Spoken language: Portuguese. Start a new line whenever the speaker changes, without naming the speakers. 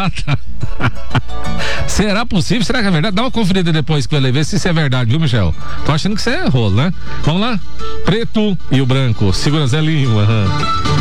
Ah, tá. Será possível? Será que é verdade? Dá uma conferida depois que eu ver se isso é verdade, viu, Michel? Tô achando que isso é rolo, né? Vamos lá? Preto e o branco. Segura Zé Lima.